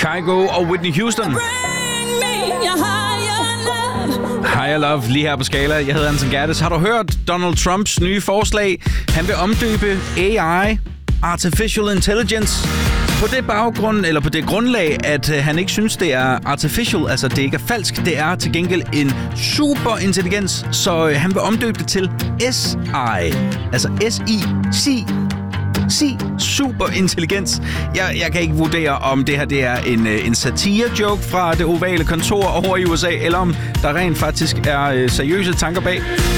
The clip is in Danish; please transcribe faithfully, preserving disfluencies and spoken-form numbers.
Kygo og Whitney Houston. Higher Love, lige her på Skala. Jeg hedder Anton Gerdes. Har du hørt Donald Trumps nye forslag? Han vil omdøbe A I, Artificial Intelligence, på det baggrund, eller på det grundlag, at øh, han ikke synes, det er artificial, altså det ikke er falsk. Det er til gengæld en superintelligens, så øh, han vil omdøbe det til S I, altså S I, C. Sig superintelligens. Jeg, jeg kan ikke vurdere, om det her det er en, en satire-joke fra det ovale kontor over i U S A, eller om der rent faktisk er øh, seriøse tanker bag.